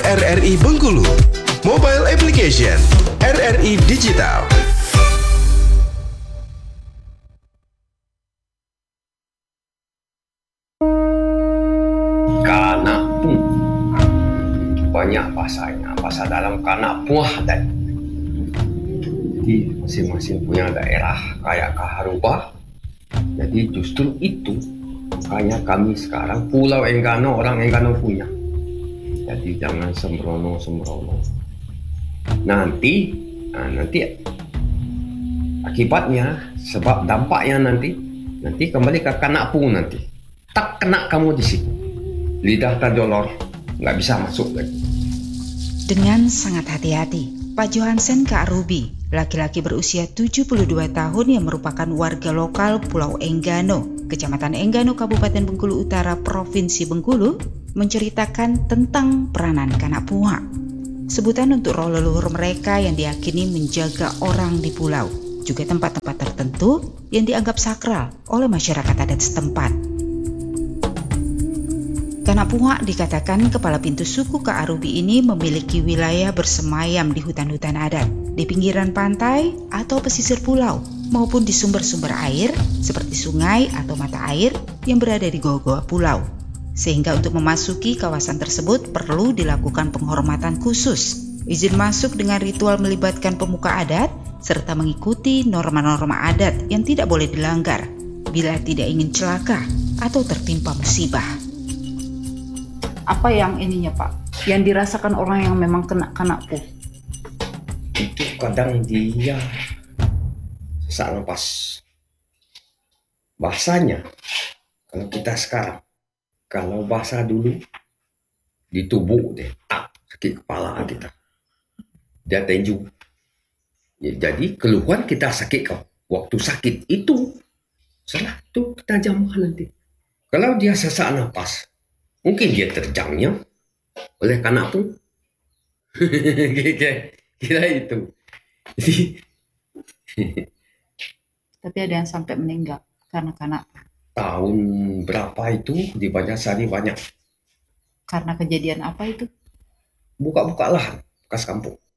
RRI Bengkulu. Mobile Application RRI Digital. Kanapung, banyak bahasanya, bahasa dalam Kanapung dan jadi masing-masing punya daerah kayak Kaharubah. Jadi justru itu makanya kami sekarang Pulau Enggano, orang Enggano punya. Jadi jangan sembrono. Nanti akibatnya, sebab dampaknya nanti kembali ke Kanapung nanti. Tak kena kamu di situ. Lidah terjolor, nggak bisa masuk lagi. Dengan sangat hati-hati, Pak Johansen Kaarubi, laki-laki berusia 72 tahun yang merupakan warga lokal Pulau Enggano, Kecamatan Enggano, Kabupaten Bengkulu Utara, Provinsi Bengkulu, menceritakan tentang peranan Kanapung, sebutan untuk roh leluhur mereka yang diyakini menjaga orang di pulau, juga tempat-tempat tertentu yang dianggap sakral oleh masyarakat adat setempat. Kanapung dikatakan kepala pintu suku Kaarubi ini memiliki wilayah bersemayam di hutan-hutan adat, di pinggiran pantai atau pesisir pulau, maupun di sumber-sumber air seperti sungai atau mata air yang berada di goa-goa pulau. Sehingga untuk memasuki kawasan tersebut perlu dilakukan penghormatan khusus, izin masuk dengan ritual melibatkan pemuka adat, serta mengikuti norma-norma adat yang tidak boleh dilanggar bila tidak ingin celaka atau tertimpa musibah. Apa yang ininya Pak, yang dirasakan orang yang memang kena Kanapung? Itu kadang dia sesak nafas. Bahasanya, kalau kita sekarang, kalau bahasa dulu, ditubuk deh, sakit kepala kita. Dia tenju. Ya, jadi keluhan kita sakit kau. Waktu sakit itu, salah itu kita jamah nanti. Kalau dia sesak nafas, mungkin dia terjangnya oleh Kanapung. Kira itu. Tapi ada yang sampai meninggal karena Kanapung. Tahun berapa itu di Banjarsari banyak. Karena kejadian apa itu? Buka-buka lahan bekas kampung.